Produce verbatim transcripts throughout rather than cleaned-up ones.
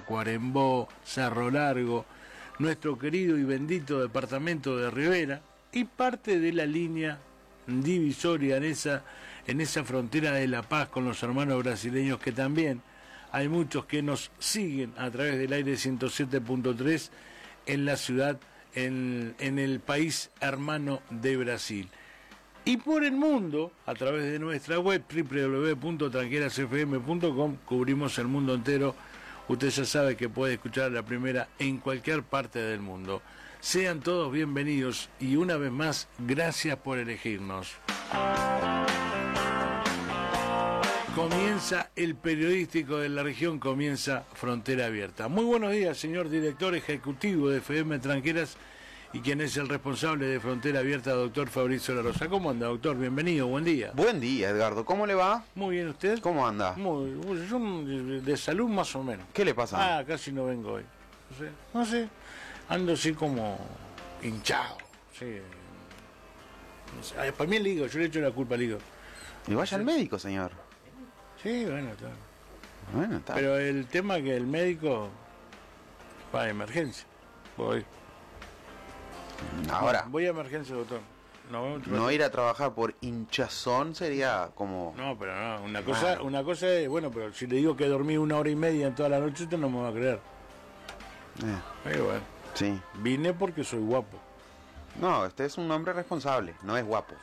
Tacuarembó, Cerro Largo, nuestro querido y bendito departamento de Rivera y parte de la línea divisoria en esa, en esa frontera de La Paz con los hermanos brasileños, que también hay muchos que nos siguen a través del aire ciento siete punto tres en la ciudad, en, en el país hermano de Brasil. Y por el mundo, a través de nuestra web doble u doble u doble u punto tranqueras f m punto com, cubrimos el mundo entero. Usted ya sabe que puede escuchar La Primera en cualquier parte del mundo. Sean todos bienvenidos y una vez más, gracias por elegirnos. Comienza el periodístico de la región, comienza Frontera Abierta. Muy buenos días, señor director ejecutivo de F M Tranqueras y quien es el responsable de Frontera Abierta, doctor Fabricio La Rosa. ¿Cómo anda, doctor? Bienvenido, buen día. Buen día, Edgardo. ¿Cómo le va? Muy bien, ¿usted? ¿Cómo anda? Muy, yo de, de salud más o menos. ¿Qué le pasa? Ah, casi no vengo hoy. No sé, no sé. Ando así como hinchado. Sí. No sé. Ay, para mí el hígado, yo le echo la culpa al hígado. Y vaya ¿Sí? al médico, señor. Sí, bueno, está. Bueno, está. Pero el tema es que el médico va a emergencia. Voy. Ahora, Voy a emergencia, doctor. No, no ir a trabajar por hinchazón sería como... No, pero no, una cosa, Claro. una cosa es, bueno, pero si le digo que dormí una hora y media en toda la noche, usted no me va a creer. Eh, Pero bueno, sí. vine porque soy guapo. No, usted es un hombre responsable, no es guapo.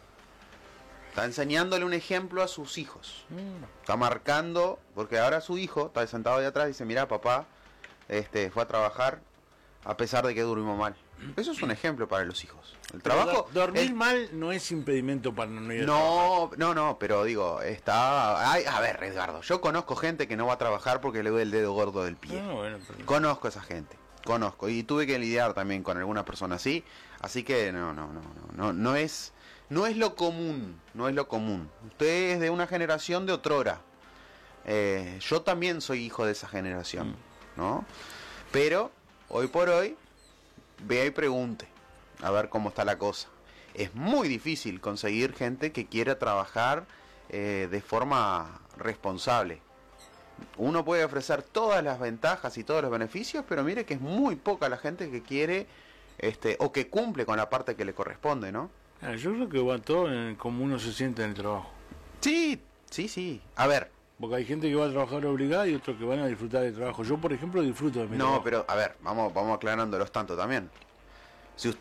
Está enseñándole un ejemplo a sus hijos. Mm. Está marcando, porque ahora su hijo está sentado ahí atrás y dice, mira, papá, este, fue a trabajar a pesar de que durmió mal. Eso es un ejemplo para los hijos. El trabajo... Pero dormir el- mal no es impedimento para no ir a trabajar. No, no, no, pero digo, está... Ay, a ver, Edgardo, yo conozco gente que no va a trabajar porque le duele el dedo gordo del pie. No, bueno, pero... Conozco a esa gente, conozco. Y tuve que lidiar también con alguna persona así. Así que no, no, no, no, no, no es... No es lo común, no es lo común. Usted es de una generación de otrora. Eh, yo también soy hijo de esa generación, ¿no? Pero, hoy por hoy, vea y pregunte, a ver cómo está la cosa. Es muy difícil conseguir gente que quiera trabajar eh, de forma responsable. Uno puede ofrecer todas las ventajas y todos los beneficios, pero mire que es muy poca la gente que quiere, este, o que cumple con la parte que le corresponde, ¿no? Ah, yo creo que va todo en como uno se siente en el trabajo. Sí, sí, sí. A ver, Porque hay gente que va a trabajar obligada y otros que van a disfrutar del trabajo. Yo, por ejemplo, disfruto de mi no, trabajo. pero a ver, vamos, vamos aclarándolos tanto también.